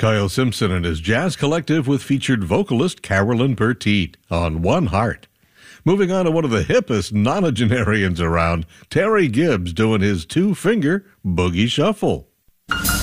Kyle Simpson and his jazz collective with featured vocalist Carolyn Bertite on One Heart. Moving on to one of the hippest nonagenarians around, Terry Gibbs doing his two-finger boogie shuffle.